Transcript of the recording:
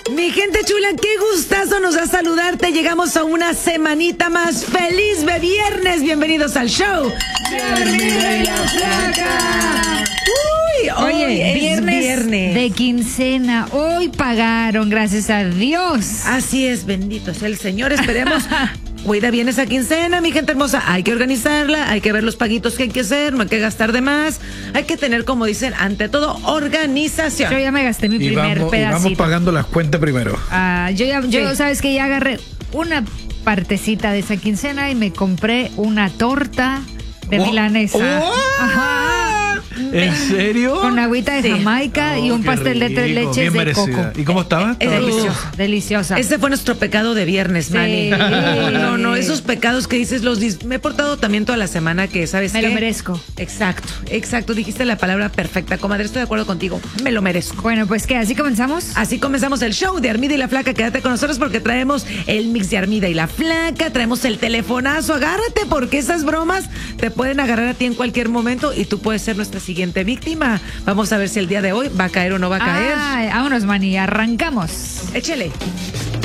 Mi gente chula, qué gustazo nos da saludarte. Llegamos a una semanita más. ¡Feliz de viernes! Bienvenidos al show de Armida y la Flaca. Uy, Oye, viernes de quincena. Hoy pagaron, gracias a Dios. Así es, bendito sea el Señor. Esperemos. Cuida bien esa quincena, mi gente hermosa. Hay que organizarla, hay que ver los paguitos que hay que hacer, no hay que gastar de más. Hay que tener, como dicen, ante todo, organización. Yo ya me gasté mi primer pedacito. Y vamos pagando las cuentas primero. Yo sabes que ya agarré una partecita de esa quincena y me compré una torta de milanesa. Ajá. ¿En serio? Con agüita de Jamaica y un pastel de 3 leches bien de merecida. coco. ¿Y cómo estaba? Deliciosa, deliciosa. Ese fue nuestro pecado de viernes, Manny. No, esos pecados que dices, me he portado también toda la semana que, ¿sabes qué? Me lo merezco. Exacto, dijiste la palabra perfecta, comadre, estoy de acuerdo contigo, me lo merezco. Bueno, pues ¿qué? ¿Así comenzamos? Así comenzamos el show de Armida y la Flaca. Quédate con nosotros porque traemos el mix de Armida y la Flaca, traemos el telefonazo, agárrate porque esas bromas te pueden agarrar a ti en cualquier momento y tú puedes ser nuestra siguiente víctima. Vamos a ver si el día de hoy va a caer o no va a caer. Vámonos, Manny, arrancamos. Échele.